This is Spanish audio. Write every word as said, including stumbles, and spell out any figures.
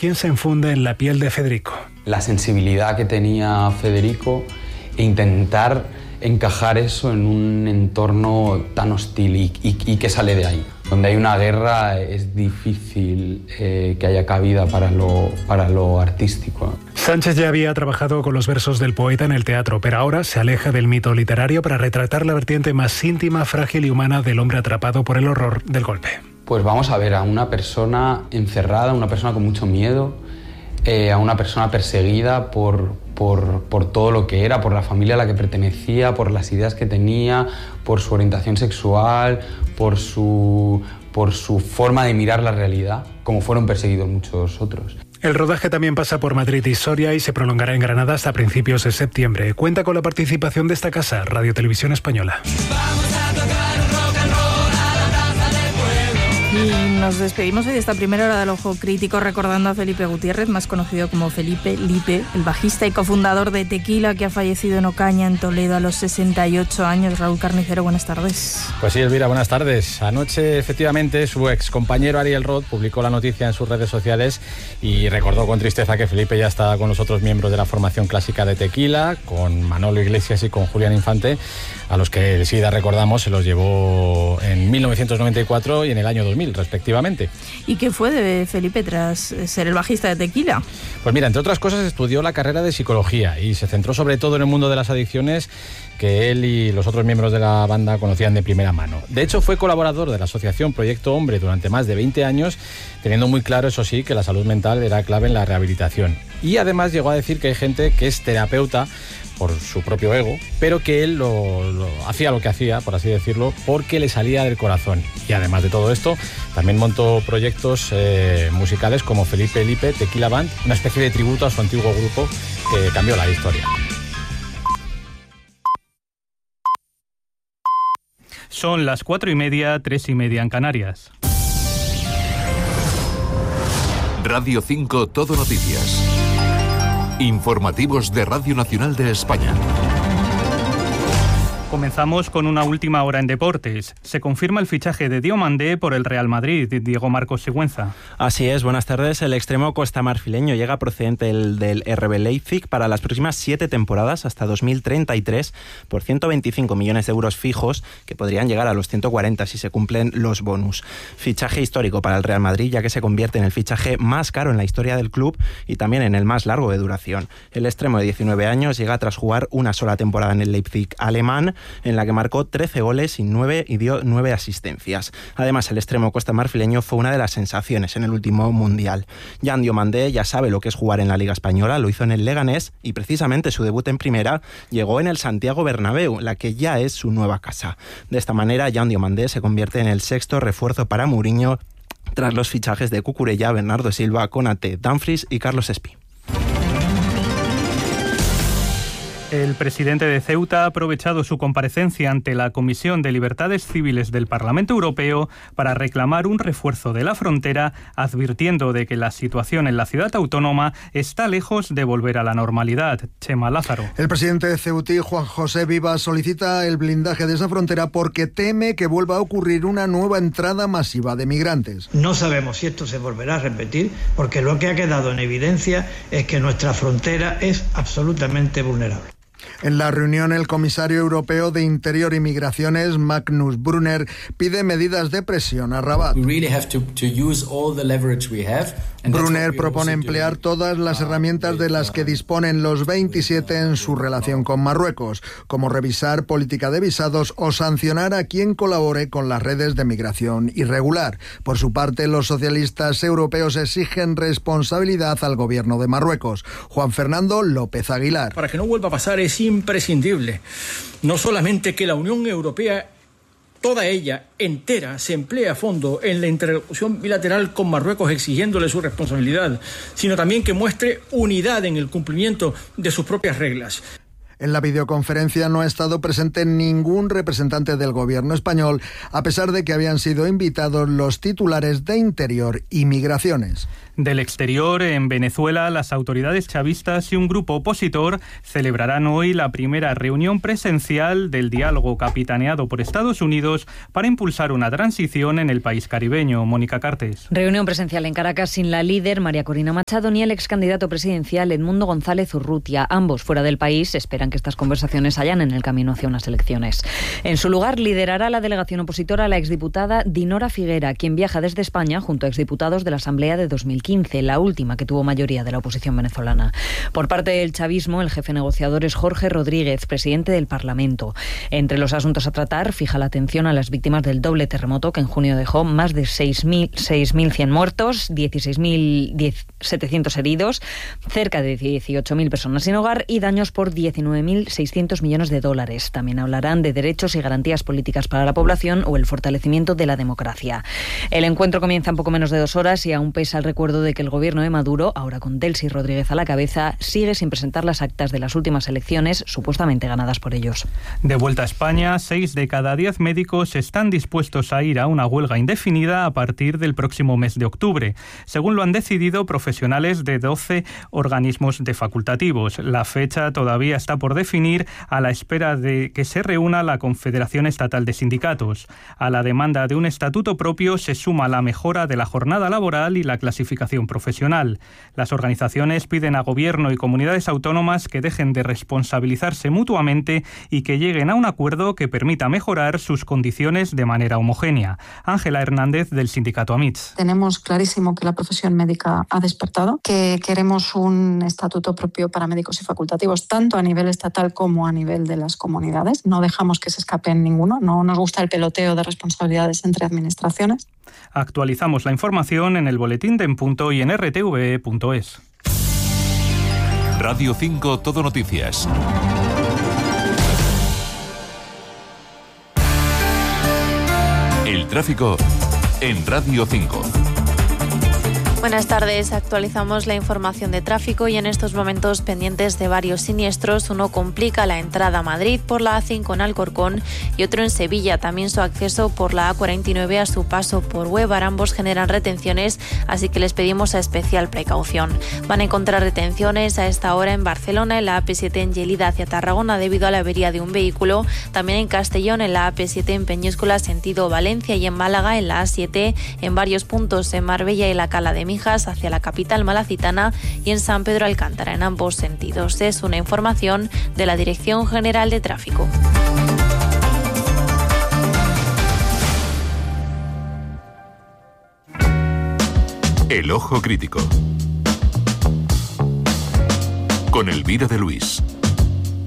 quien se enfunde en la piel de Federico. La sensibilidad que tenía Federico e intentar encajar eso en un entorno tan hostil y, y, y que sale de ahí. Donde hay una guerra es difícil eh, que haya cabida para lo, para lo artístico. Sánchez ya había trabajado con los versos del poeta en el teatro, pero ahora se aleja del mito literario para retratar la vertiente más íntima, frágil y humana del hombre atrapado por el horror del golpe. Pues vamos a ver a una persona encerrada, una persona con mucho miedo, eh, a una persona perseguida por, por, por todo lo que era, por la familia a la que pertenecía, por las ideas que tenía, por su orientación sexual, por su, por su forma de mirar la realidad, como fueron perseguidos muchos otros. El rodaje también pasa por Madrid y Soria y se prolongará en Granada hasta principios de septiembre. Cuenta con la participación de esta casa, Radio Televisión Española. Vamos a tocar rock and roll a la plaza del pueblo. Y nos despedimos hoy de esta primera hora del Ojo Crítico recordando a Felipe Gutiérrez, más conocido como Felipe Lipe, el bajista y cofundador de Tequila, que ha fallecido en Ocaña, en Toledo, a los sesenta y ocho años. Raúl Carnicero, buenas tardes. Pues sí, Elvira, buenas tardes. Anoche, efectivamente, su ex compañero Ariel Roth publicó la noticia en sus redes sociales y recordó con tristeza que Felipe ya está con los otros miembros de la formación clásica de Tequila, con Manolo Iglesias y con Julián Infante, a los que el SIDA, recordamos, se los llevó en mil novecientos noventa y cuatro y en el año dos mil, respectivamente. ¿Y qué fue de Felipe tras ser el bajista de Tequila? Pues mira, entre otras cosas, estudió la carrera de psicología y se centró sobre todo en el mundo de las adicciones, que él y los otros miembros de la banda conocían de primera mano. De hecho, fue colaborador de la asociación Proyecto Hombre durante más de veinte años, teniendo muy claro, eso sí, que la salud mental era clave en la rehabilitación. Y además llegó a decir que hay gente que es terapeuta por su propio ego, pero que él lo, lo hacía lo que hacía, por así decirlo, porque le salía del corazón. Y además de todo esto, también montó proyectos eh, musicales como Felipe Lipe Tequila Band, una especie de tributo a su antiguo grupo que cambió la historia. Son las cuatro y media, tres y media en Canarias. Radio cinco Todo Noticias. Informativos de Radio Nacional de España. Comenzamos con una última hora en deportes. Se confirma el fichaje de Diomandé por el Real Madrid, Diego Marcos Sigüenza. Así es, buenas tardes. El extremo costamarfileño llega procedente del, del R B Leipzig para las próximas siete temporadas hasta dos mil treinta y tres por ciento veinticinco millones de euros fijos, que podrían llegar a los ciento cuarenta si se cumplen los bonus. Fichaje histórico para el Real Madrid, ya que se convierte en el fichaje más caro en la historia del club y también en el más largo de duración. El extremo de diecinueve años llega tras jugar una sola temporada en el Leipzig alemán, en la que marcó trece goles y nueve y dio nueve asistencias. Además, el extremo costamarfileño fue una de las sensaciones en el último Mundial. Jan Diomandé ya sabe lo que es jugar en la Liga Española, lo hizo en el Leganés y precisamente su debut en primera llegó en el Santiago Bernabéu, la que ya es su nueva casa. De esta manera, Jan Diomandé se convierte en el sexto refuerzo para Mourinho tras los fichajes de Cucurella, Bernardo Silva, Konaté, Dumfries y Carlos Espí. El presidente de Ceuta ha aprovechado su comparecencia ante la Comisión de Libertades Civiles del Parlamento Europeo para reclamar un refuerzo de la frontera, advirtiendo de que la situación en la ciudad autónoma está lejos de volver a la normalidad. Chema Lázaro. El presidente de Ceutí, Juan José Vivas, solicita el blindaje de esa frontera porque teme que vuelva a ocurrir una nueva entrada masiva de migrantes. No sabemos si esto se volverá a repetir, porque lo que ha quedado en evidencia es que nuestra frontera es absolutamente vulnerable. En la reunión, el comisario europeo de Interior y Migraciones, Magnus Brunner, pide medidas de presión a Rabat. Brunner propone emplear todas las herramientas de las que disponen los veintisiete en su relación con Marruecos, como revisar política de visados o sancionar a quien colabore con las redes de migración irregular. Por su parte, los socialistas europeos exigen responsabilidad al gobierno de Marruecos. Juan Fernando López Aguilar. Para que no vuelva a pasar es imprescindible no solamente que la Unión Europea, toda ella entera, se emplee a fondo en la interlocución bilateral con Marruecos exigiéndole su responsabilidad, sino también que muestre unidad en el cumplimiento de sus propias reglas. En la videoconferencia no ha estado presente ningún representante del gobierno español, a pesar de que habían sido invitados los titulares de Interior y Migraciones. Del exterior, en Venezuela, las autoridades chavistas y un grupo opositor celebrarán hoy la primera reunión presencial del diálogo capitaneado por Estados Unidos para impulsar una transición en el país caribeño. Mónica Cartes. Reunión presencial en Caracas sin la líder María Corina Machado ni el ex candidato presidencial Edmundo González Urrutia. Ambos fuera del país esperan que estas conversaciones hayan en el camino hacia unas elecciones. En su lugar, liderará la delegación opositora la exdiputada Dinora Figuera, quien viaja desde España junto a exdiputados de la Asamblea de dos mil quince, la última que tuvo mayoría de la oposición venezolana. Por parte del chavismo, el jefe negociador es Jorge Rodríguez, presidente del Parlamento. Entre los asuntos a tratar, fija la atención a las víctimas del doble terremoto que en junio dejó más de seis mil cien muertos, dieciséis mil setecientos heridos, cerca de dieciocho mil personas sin hogar y daños por diecinueve mil seiscientos millones de dólares. También hablarán de derechos y garantías políticas para la población o el fortalecimiento de la democracia. El encuentro comienza en poco menos de dos horas y aún pesa el recuerdo de que el gobierno de Maduro, ahora con Delcy Rodríguez a la cabeza, sigue sin presentar las actas de las últimas elecciones supuestamente ganadas por ellos. De vuelta a España, seis de cada diez médicos están dispuestos a ir a una huelga indefinida a partir del próximo mes de octubre, según lo han decidido profesionales de doce organismos de facultativos. La fecha todavía está por definir a la espera de que se reúna la Confederación Estatal de Sindicatos. A la demanda de un estatuto propio se suma la mejora de la jornada laboral y la clasificación profesional. Las organizaciones piden a Gobierno y comunidades autónomas que dejen de responsabilizarse mutuamente y que lleguen a un acuerdo que permita mejorar sus condiciones de manera homogénea. Ángela Hernández, del sindicato AMITS. Tenemos clarísimo que la profesión médica ha despertado, que queremos un estatuto propio para médicos y facultativos, tanto a nivel estatal como a nivel de las comunidades. No dejamos que se escape ninguno, no nos gusta el peloteo de responsabilidades entre administraciones. Actualizamos la información en el boletín de En Punto y en r t v e punto es. Radio cinco Todo Noticias. El tráfico en Radio cinco. Buenas tardes, actualizamos la información de tráfico y en estos momentos pendientes de varios siniestros. Uno complica la entrada a Madrid por la A cinco en Alcorcón y otro en Sevilla, también su acceso por la A cuarenta y nueve a su paso por Huévar. Ambos generan retenciones, así que les pedimos a especial precaución. Van a encontrar retenciones a esta hora en Barcelona, en la A P siete en Lleida hacia Tarragona debido a la avería de un vehículo, también en Castellón, en la A P siete en Peñíscola sentido Valencia y en Málaga, en la A siete en varios puntos en Marbella y la Cala de hacia la capital malacitana y en San Pedro Alcántara en ambos sentidos. Es una información de la Dirección General de Tráfico. El ojo crítico con Elvira de Luis.